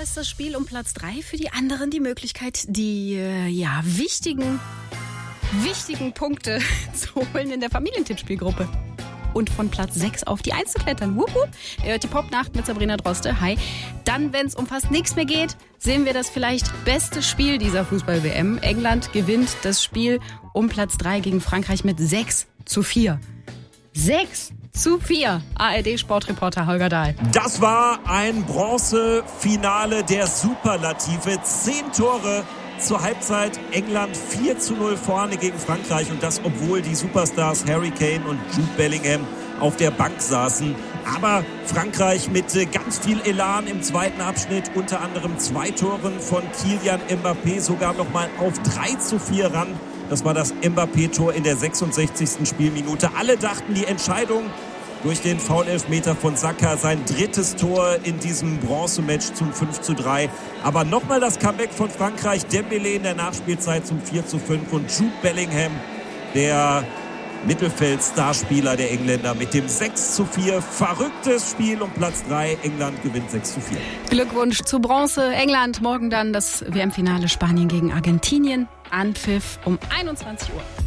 ist das Spiel um Platz 3, für die anderen die Möglichkeit, die wichtigen Punkte zu holen in der Familientippspielgruppe. Und von Platz 6 auf die 1 zu klettern. Wupp, wupp. Ihr hört die Popnacht mit Sabrina Droste. Hi. Dann, wenn es um fast nichts mehr geht, sehen wir das vielleicht beste Spiel dieser Fußball-WM. England gewinnt das Spiel um Platz 3 gegen Frankreich mit 6:4. 6:4. ARD-Sportreporter Holger Dahl. Das war ein Bronzefinale der Superlative. 10 Tore zur Halbzeit. England 4:0 vorne gegen Frankreich. Und das, obwohl die Superstars Harry Kane und Jude Bellingham auf der Bank saßen. Aber Frankreich mit ganz viel Elan im zweiten Abschnitt. Unter anderem 2 Toren von Kylian Mbappé. Sogar nochmal auf 3:4 ran. Das war das Mbappé-Tor in der 66. Spielminute. Alle dachten, die Entscheidung durch den Foul-Elfmeter von Saka, sein 3. Tor in diesem Bronzematch zum 5:3. Aber nochmal das Comeback von Frankreich. Dembélé in der Nachspielzeit zum 4:5 und Jude Bellingham, der Mittelfeld-Starspieler der Engländer, mit dem 6:4. Verrücktes Spiel um Platz 3. England gewinnt 6:4. Glückwunsch zu Bronze. England morgen dann das WM-Finale Spanien gegen Argentinien. Anpfiff um 21 Uhr.